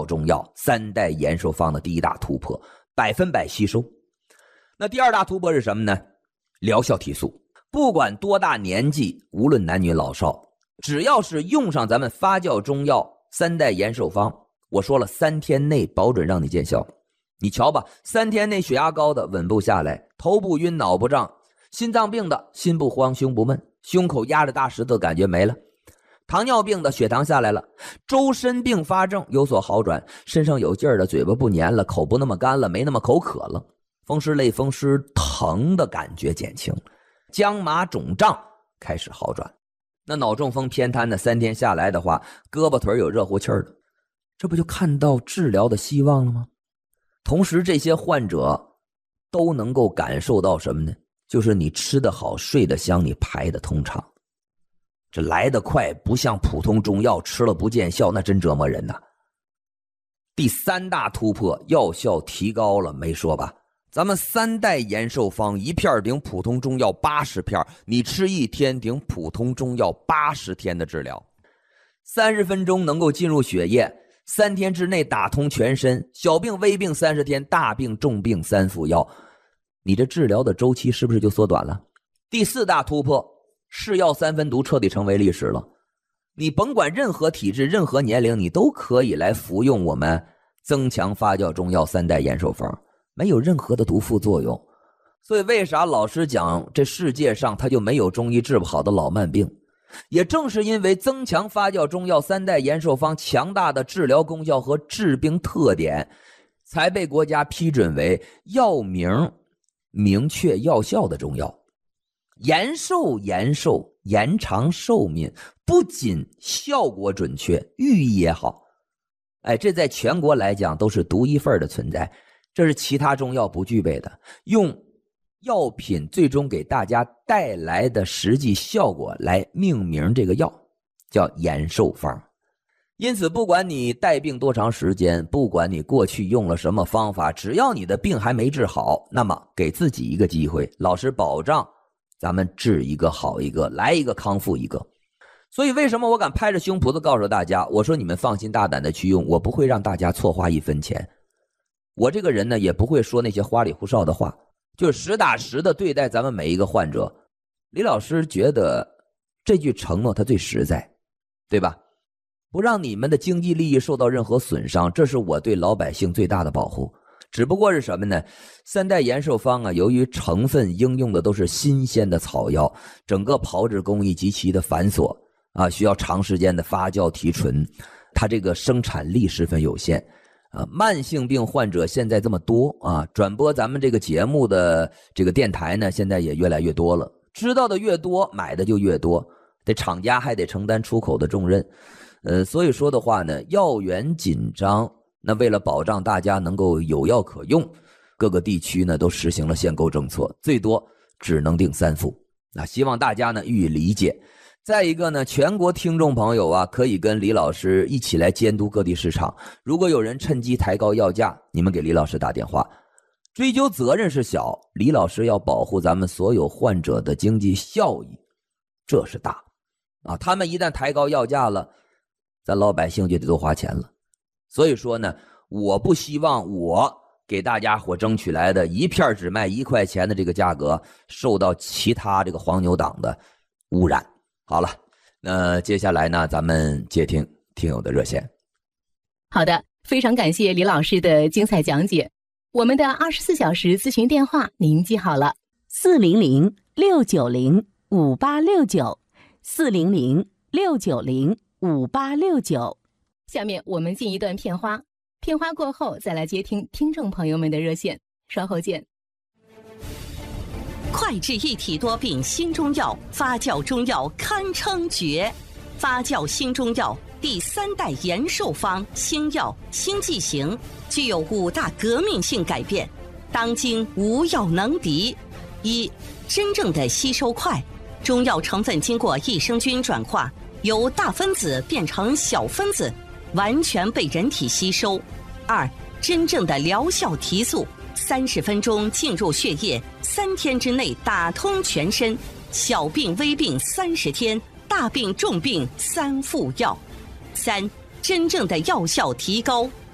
中药3代延寿方的第一大突破，100%吸收。那第二大突破是什么呢？疗效提速。不管多大年纪，无论男女老少，只要是用上咱们发酵中药3代延寿方，我说了3天内保准让你见效。你瞧吧，3天内血压高的稳不下来，头部晕脑不胀，心脏病的心不慌胸不闷，胸口压着大石头感觉没了，糖尿病的血糖下来了，周身并发症有所好转，身上有劲儿的，嘴巴不黏了，口不那么干了，没那么口渴了，风湿类风湿疼的感觉减轻，僵麻肿胀开始好转。那脑中风偏瘫的3天下来的话，胳膊腿有热乎气儿的，这不就看到治疗的希望了吗？同时这些患者都能够感受到什么呢？就是你吃得好睡得香，你排得通畅。这来得快，不像普通中药吃了不见效，那真折磨人呐。第3大突破，药效提高了，没说吧？咱们3代延寿方一片顶普通中药80片，你吃1天顶普通中药80天的治疗，30分钟能够进入血液，3天之内打通全身，小病微病30天，大病重病3服药，你这治疗的周期是不是就缩短了？第4大突破，是药3分毒彻底成为历史了。你甭管任何体质任何年龄，你都可以来服用我们增强发酵中药3代延寿方，没有任何的毒副作用。所以为啥老师讲这世界上它就没有中医治不好的老慢病？也正是因为增强发酵中药3代延寿方强大的治疗功效和治病特点，才被国家批准为药名明确药效的中药。延寿延长寿命，不仅效果准确，寓意也好。这在全国来讲都是独一份的存在，这是其他中药不具备的，用药品最终给大家带来的实际效果来命名这个药，叫延寿方。因此不管你带病多长时间，不管你过去用了什么方法，只要你的病还没治好，那么给自己一个机会，老师保障咱们治一个好一个，来一个康复一个。所以为什么我敢拍着胸脯子告诉大家，我说你们放心大胆的去用，我不会让大家错花1分钱。我这个人呢，也不会说那些花里胡哨的话，就实打实的对待咱们每一个患者。李老师觉得这句承诺它最实在，对吧？不让你们的经济利益受到任何损伤，这是我对老百姓最大的保护。只不过是什么呢？3代延寿方啊，由于成分应用的都是新鲜的草药，整个炮制工艺极其的繁琐啊，需要长时间的发酵提纯，它这个生产力十分有限啊。慢性病患者现在这么多啊，转播咱们这个节目的这个电台呢，现在也越来越多了，知道的越多，买的就越多，这厂家还得承担出口的重任。所以说的话呢，药源紧张，那为了保障大家能够有药可用，各个地区呢都实行了限购政策，最多只能定3副。希望大家呢予以理解。再一个呢，全国听众朋友啊，可以跟李老师一起来监督各地市场。如果有人趁机抬高药价，你们给李老师打电话。追究责任是小，李老师要保护咱们所有患者的经济效益，这是大啊。他们一旦抬高药价了，咱老百姓就得多花钱了。所以说呢，我不希望我给大家伙争取来的一片只卖1块钱的这个价格受到其他这个黄牛党的污染。好了，那接下来呢，咱们接听听友的热线。 好的，非常感谢李老师的精彩讲解。我们的24小时咨询电话您记好了，400-690-5869，400-690-5869。下面我们进一段片花，片花过后再来接听听众朋友们的热线，稍后见。 快治一体多病新中药，发酵中药堪称绝。发酵新中药第3代延寿方新药新剂型，具有5大革命性改变，当今无药能敌。1. 真正的吸收快，中药成分经过益生菌转化，由大分子变成小分子，完全被人体吸收。2. 真正的疗效提速，30分钟进入血液，3天之内打通全身，小病微病30天，大病重病3服药。3. 真正的药效提高，